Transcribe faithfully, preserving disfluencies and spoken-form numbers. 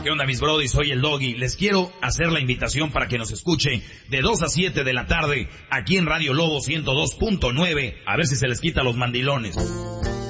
¿Qué onda, mis brodis? Soy el Doggy. Les quiero hacer la invitación para que nos escuchen de dos a siete de la tarde aquí en Radio Lobo ciento dos punto nueve. A ver si se les quita los mandilones.